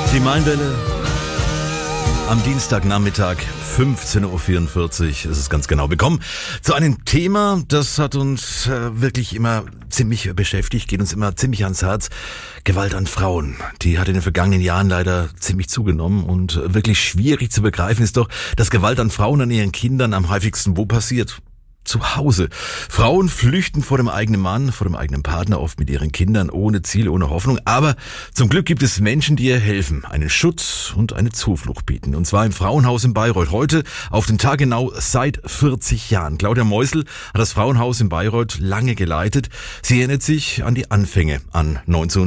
Die Mainwelle am Dienstagnachmittag 15.44 Uhr ist es ganz genau. Wir kommen zu einem Thema, das hat uns wirklich immer ziemlich beschäftigt, geht uns immer ziemlich ans Herz. Gewalt an Frauen. Die hat in den vergangenen Jahren leider ziemlich zugenommen und wirklich schwierig zu begreifen ist doch, dass Gewalt an Frauen, an ihren Kindern am häufigsten wo passiert? Zu Hause. Frauen flüchten vor dem eigenen Mann, vor dem eigenen Partner, oft mit ihren Kindern, ohne Ziel, ohne Hoffnung. Aber zum Glück gibt es Menschen, die ihr helfen, einen Schutz und eine Zuflucht bieten. Und zwar im Frauenhaus in Bayreuth. Heute auf den Tag genau seit 40 Jahren. Claudia Meusel hat das Frauenhaus in Bayreuth lange geleitet. Sie erinnert sich an die Anfänge an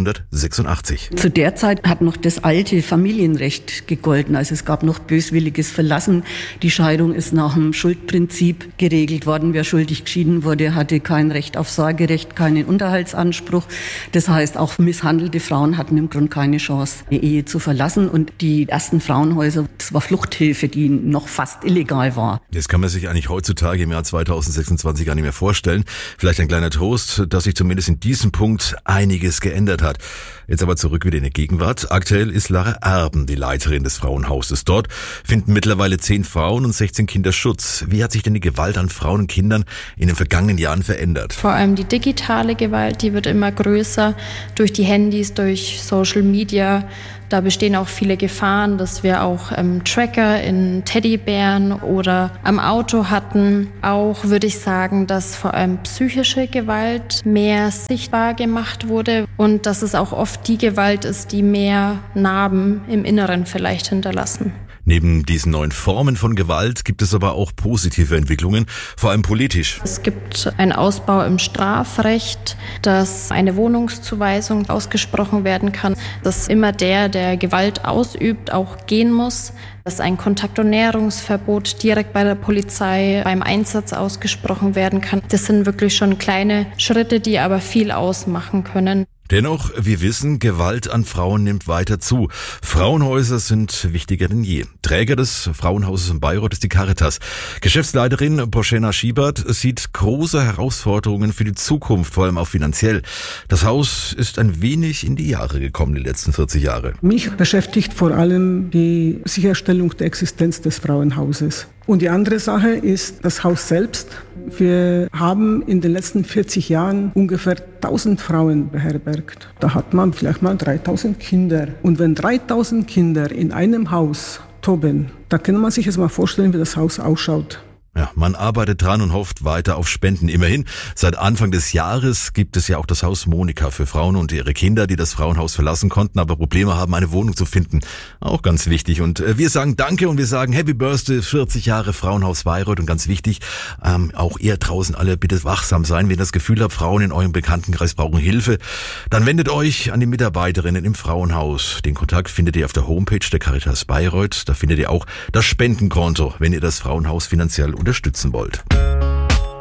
1986. Zu der Zeit hat noch das alte Familienrecht gegolten. Also es gab noch böswilliges Verlassen. Die Scheidung ist nach dem Schuldprinzip geregelt worden. Wer schuldig geschieden wurde, hatte kein Recht auf Sorgerecht, keinen Unterhaltsanspruch. Das heißt, auch misshandelte Frauen hatten im Grunde keine Chance, eine Ehe zu verlassen. Und die ersten Frauenhäuser, das war Fluchthilfe, die noch fast illegal war. Das kann man sich eigentlich heutzutage im Jahr 2026 gar nicht mehr vorstellen. Vielleicht ein kleiner Trost, dass sich zumindest in diesem Punkt einiges geändert hat. Jetzt aber zurück wieder in die Gegenwart. Aktuell ist Lara Erben die Leiterin des Frauenhauses. Dort finden mittlerweile 10 Frauen und 16 Kinder Schutz. Wie hat sich denn die Gewalt an Frauen und Kindern in den vergangenen Jahren verändert? Vor allem die digitale Gewalt, die wird immer größer durch die Handys, durch Social Media. Da bestehen auch viele Gefahren, dass wir auch Tracker in Teddybären oder am Auto hatten. Auch würde ich sagen, dass vor allem psychische Gewalt mehr sichtbar gemacht wurde und dass es auch oft die Gewalt ist, die mehr Narben im Inneren vielleicht hinterlassen. Neben diesen neuen Formen von Gewalt gibt es aber auch positive Entwicklungen, vor allem politisch. Es gibt einen Ausbau im Strafrecht, dass eine Wohnungszuweisung ausgesprochen werden kann, dass immer der Gewalt ausübt, auch gehen muss, dass ein Kontakt- und Näherungsverbot direkt bei der Polizei beim Einsatz ausgesprochen werden kann. Das sind wirklich schon kleine Schritte, die aber viel ausmachen können. Dennoch, wir wissen, Gewalt an Frauen nimmt weiter zu. Frauenhäuser sind wichtiger denn je. Träger des Frauenhauses in Bayreuth ist die Caritas. Geschäftsleiterin Boschena Schiebert sieht große Herausforderungen für die Zukunft, vor allem auch finanziell. Das Haus ist ein wenig in die Jahre gekommen, die letzten 40 Jahre. Mich beschäftigt vor allem die Sicherstellung der Existenz des Frauenhauses. Und die andere Sache ist das Haus selbst. Wir haben in den letzten 40 Jahren ungefähr 1000 Frauen beherbergt. Da hat man vielleicht mal 3000 Kinder. Und wenn 3000 Kinder in einem Haus toben, da kann man sich jetzt mal vorstellen, wie das Haus ausschaut. Ja, man arbeitet dran und hofft weiter auf Spenden. Immerhin, seit Anfang des Jahres gibt es ja auch das Haus Monika für Frauen und ihre Kinder, die das Frauenhaus verlassen konnten, aber Probleme haben, eine Wohnung zu finden. Auch ganz wichtig. Und wir sagen Danke und wir sagen Happy Birthday, 40 Jahre Frauenhaus Bayreuth. Und ganz wichtig, auch ihr draußen alle bitte wachsam sein. Wenn ihr das Gefühl habt, Frauen in eurem Bekanntenkreis brauchen Hilfe, dann wendet euch an die Mitarbeiterinnen im Frauenhaus. Den Kontakt findet ihr auf der Homepage der Caritas Bayreuth. Da findet ihr auch das Spendenkonto, wenn ihr das Frauenhaus finanziell unterstützen wollt.